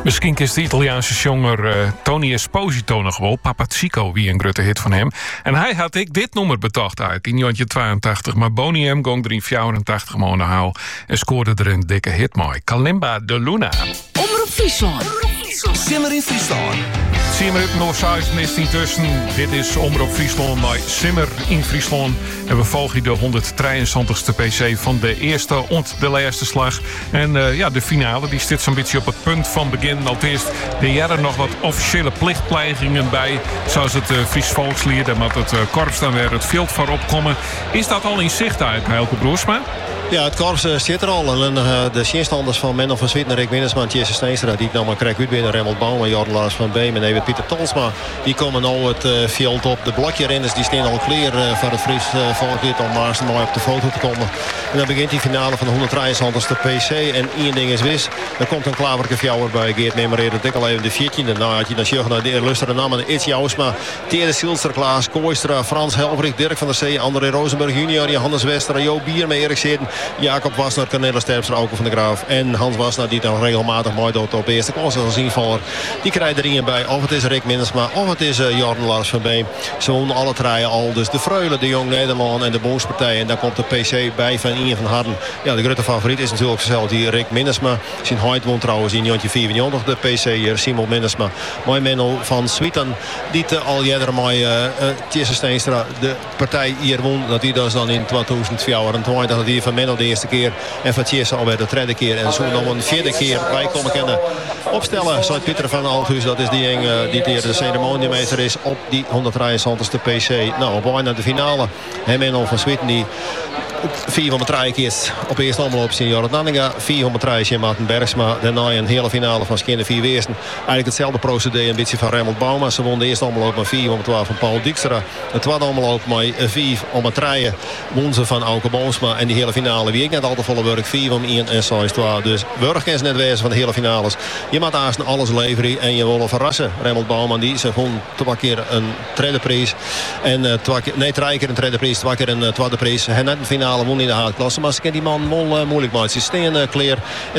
Misschien is de Italiaanse zanger Tony Esposito nog wel. Papazzico, wie een grote hit van hem. En hij had ik dit nummer betocht uit in 1982. Maar Boney M. ging er in 84 maanden haal. En scoorde er een dikke hit mee. Kalimba de Luna. Omroep Friesland. Simmer in Friesland. Simmer het Noord-Zuid mist intussen. Dit is Omroep Friesland bij Simmer in Friesland. En we volgen de 173ste PC van de eerste en de laatste slag. En de finale die zit zo'n beetje op het punt van begin. Al eerst de jaren nog wat officiële plichtplegingen bij. Zoals het Fries Volkslied en met het korps dan weer het veld voor opkomen. Is dat al in zicht eigenlijk, Heilke Broersma? Ja, het korps zit er al. En de schienstanders van Menno van Zwieten, Rick Winnersma, Jesse Steenstra, die nam maar krijg uit binnen Remmel Baum en Jordan Lars van Beem en even Pieter Tolsma. Die komen nou het veld op. De blokje-renners die staan al klaar voor het Fries Volkslied om maar mooi op de foto te komen. En dan begint die finale van de 173ste PC. En één ding is wis. Er komt een klaverke fjouwer bij. Geert memoreerde dik al even de 14e. Nou had je dan sjuggen naar de lustere namen. Iets Jousma, Tere Silster, Klaas Kooistra, Frans Helvrig, Dirk van der Zee, André Rosenberg junior, Johannes Wester, Jo Bierme, Erik Zeden, Jacob Wasner, Cornelis Terpstra, Auke van der Graaf en Hans Wasner, die dan regelmatig mooi doet op eerste klas als invaller. Die krijgt er een bij. Of het is Rick Minnesma, of het is Jordan Lars van Beem. Ze wonnen alle drie al. Dus de Freule, de Jong Nederland en de Boonspartij. En dan komt de PC bij van Ian van Harden. Ja, de grote favoriet is natuurlijk zelf die Rick Minnesma. Zijn huid won trouwens in 1994 de PC hier, Simon Minnesma. Mooi Menno van Zwieten. Die al jaren mooi Jesse Steenstra de partij hier won. Dat die dus dan in 2024. Dat die van Menno de eerste keer. En van Jesse alweer de tweede keer. En zo nog een vierde keer bij komen kennen. Opstellen, zei Pieter van Althuis. Dat is die eng die de ceremoniemeester is op die 173ste PC. Nou, op naar de finale. En Menno van Zwieten die 403 keer op eerste omloop in Jorrit Nanninga. 403 in Maarten Bergsma. Daarna een hele finale van Skinner 4 Weersen. Eigenlijk hetzelfde procedé een beetje van Remmel Bauma. Ze won de eerste omloop met 412 van Paul Dijkstra. De tweede omloop met 403 won ze van Auke Boomsma. En die hele finale wie ik net al te volle werk 4-1 en 6-2. Dus Wurg is net wezen van de hele finales. Je moet aanstaan alles leveren en je wil verrassen. Remmel Bauma die ze gewoon 2 keer een tweede prijs. En 3 keer een tweede prijs, 2 keer een tweede prijs. En net een finale won in de haatklasse. Maar ze kan die man moeilijk maken. Ze staan clear.